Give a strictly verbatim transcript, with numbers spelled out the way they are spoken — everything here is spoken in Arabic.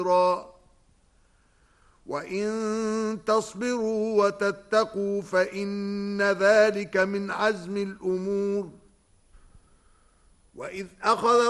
وَإِن تَصْبِرُوا وَتَتَّقُوا فَإِنَّ ذَلِكَ مِنْ عَزْمِ الْأُمُورِ. وَإِذْ أَخَذَ